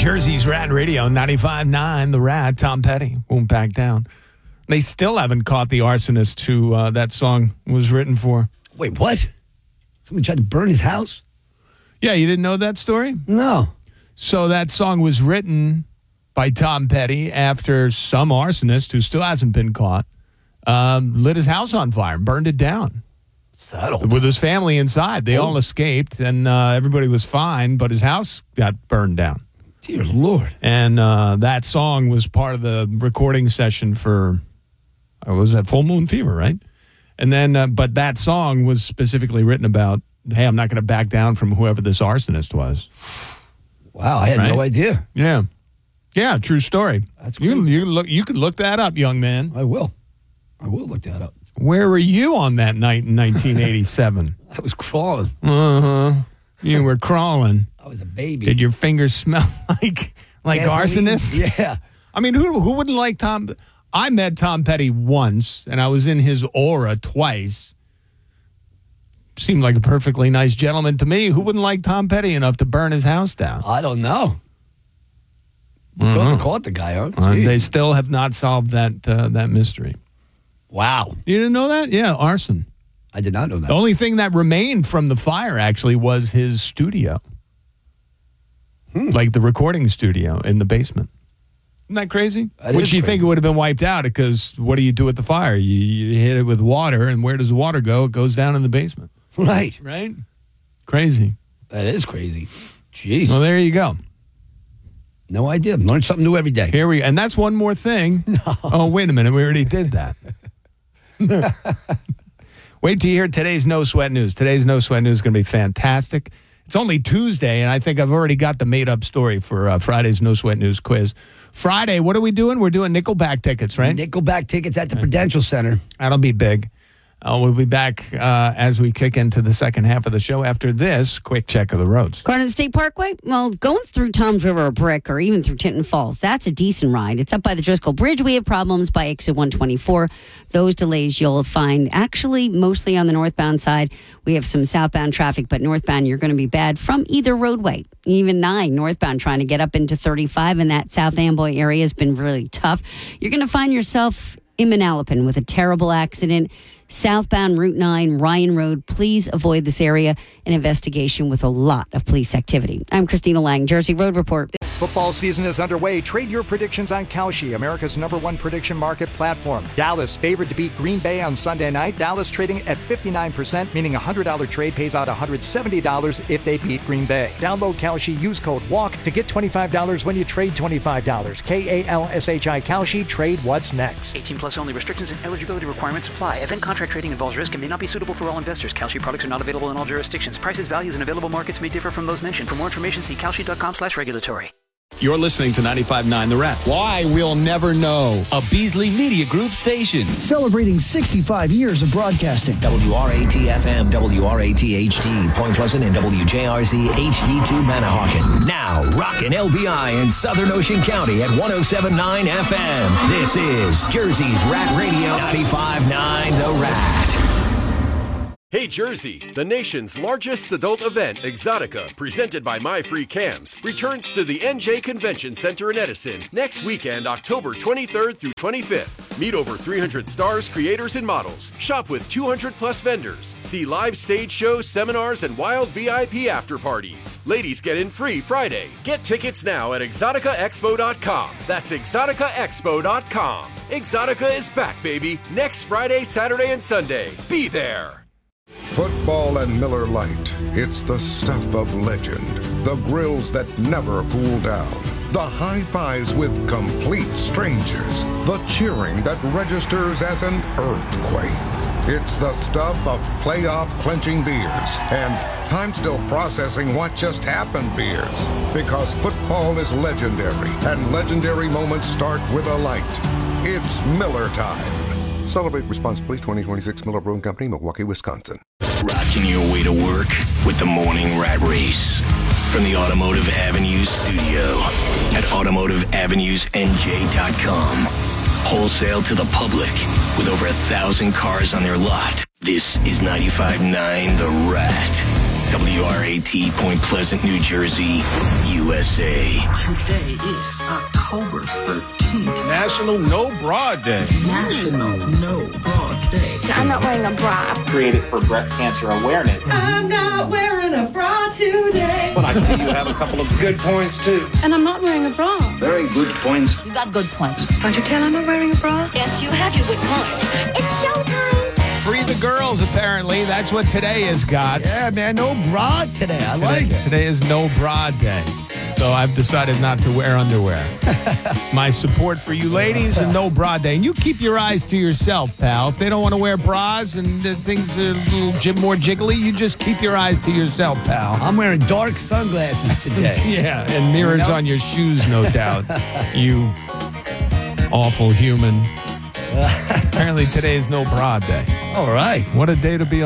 Jersey's Rat Radio, 95.9, The Rat, Tom Petty, won't back down. They still haven't caught the arsonist who that song was written for. Wait, what? Somebody tried to burn his house? Yeah, you didn't know that story? No. So that song was written by Tom Petty after some arsonist who still hasn't been caught lit his house on fire, burned it down. Settled. With his family inside. They all escaped, and everybody was fine, but his house got burned down. Dear Lord. And that song was part of the recording session for, was that Full Moon Fever, right? And then, but that song was specifically written about, hey, I'm not going to back down from whoever this arsonist was. Wow, I had no idea. Yeah. Yeah, true story. That's you could look that up, young man. I will look that up. Where were you on that night in 1987? I was crawling. Uh-huh. You were crawling. I was a baby. Did your fingers smell like arsonist? Yeah. I mean, who wouldn't like Tom? I met Tom Petty once, and I was in his aura twice. Seemed like a perfectly nice gentleman to me. Who wouldn't like Tom Petty enough to burn his house down? I don't know. Still haven't caught the guy, huh? They still have not solved that mystery. Wow. You didn't know that? Yeah, arson. I did not know that. The only thing that remained from the fire, actually, was his studio. Like the recording studio in the basement. Isn't that crazy? Which you think it would have been wiped out because what do you do with the fire? You hit it with water, and where does the water go? It goes down in the basement. Right. Right? Crazy. That is crazy. Jeez. Well, there you go. No idea. Learn something new every day. Here we and that's one more thing. No. Oh, wait a minute. We already did that. Wait till you hear today's No Sweat News. Today's No Sweat News is going to be fantastic. It's only Tuesday, and I think I've already got the made-up story for Friday's No Sweat News quiz. Friday, what are we doing? We're doing Nickelback tickets, right? Nickelback tickets at the Prudential Center. That'll be big. We'll be back as we kick into the second half of the show after this quick check of the roads. Garden State Parkway, well, going through Toms River or Brick or even through Tinton Falls, that's a decent ride. It's up by the Driscoll Bridge. We have problems by exit 124. Those delays you'll find actually mostly on the northbound side. We have some southbound traffic, but northbound you're going to be bad from either roadway. Even 9 northbound trying to get up into 35 in that South Amboy area has been really tough. You're going to find yourself in Manalapan with a terrible accident. Southbound Route 9, Ryan Road. Please avoid this area. An investigation with a lot of police activity. I'm Christina Lang, Jersey Road Report. Football season is underway. Trade your predictions on Kalshi, America's #1 prediction market platform. Dallas favored to beat Green Bay on Sunday night. Dallas trading at 59%, meaning a $100 trade pays out $170 if they beat Green Bay. Download Kalshi, use code WALK to get $25 when you trade $25. KALSHI Kalshi, trade what's next. 18 plus only. Restrictions and eligibility requirements apply. Event contract trading involves risk and may not be suitable for all investors. Kalshi products are not available in all jurisdictions. Prices, values, and available markets may differ from those mentioned. For more information, see kalshi.com/regulatory. You're listening to 95.9 The Rat. Why? We'll never know. A Beasley Media Group station. Celebrating 65 years of broadcasting. WRAT-FM, WRAT-HD, Point Pleasant, and WJRZ HD2 Manahawkin. Now, rockin' LBI in Southern Ocean County at 107.9 FM. This is Jersey's Rat Radio, 95.9 The Rat. Hey Jersey, the nation's largest adult event, Exotica, presented by My Free Cams, returns to the NJ Convention Center in Edison next weekend, October 23rd through 25th. Meet over 300 stars, creators, and models. Shop with 200 plus vendors. See live stage shows, seminars, and wild VIP after parties. Ladies get in free Friday. Get tickets now at exoticaexpo.com. That's exoticaexpo.com. Exotica is back, baby. Next Friday, Saturday, and Sunday. Be there. Football and Miller Lite. It's the stuff of legend. The grills that never cool down. The high fives with complete strangers. The cheering that registers as an earthquake. It's the stuff of playoff clinching beers and I'm still processing what just happened beers. Because football is legendary and legendary moments start with a light. It's Miller time. Celebrate responsibly. 2026 Miller Brewing Company, Milwaukee, Wisconsin. Rocking your way to work with the Morning Rat Race. From the Automotive Avenues studio at automotiveavenusnj.com. Wholesale to the public with over 1,000 cars on their lot. This is 95.9 The Rat. WRAT Point Pleasant, New Jersey, USA. Today is October 13th. National No Bra Day. National No Bra Day. I'm not wearing a bra. Created for breast cancer awareness. I'm not wearing a bra today. But I see you have a couple of good points, too. And I'm not wearing a bra. Very good points. You got good points. Can't you tell I'm not wearing a bra? Yes, you have your good points. It's showtime. Free the girls, apparently. That's what today has got. Yeah, man, no bra today. I like it. Today is No Bra Day. So I've decided not to wear underwear. My support for you ladies and No Bra Day. And you keep your eyes to yourself, pal. If they don't want to wear bras and things are a little more jiggly, you just keep your eyes to yourself, pal. I'm wearing dark sunglasses today. Yeah, and mirrors on your shoes, no doubt. You awful human. Apparently today is No Bra Day. All right. What a day to be alive.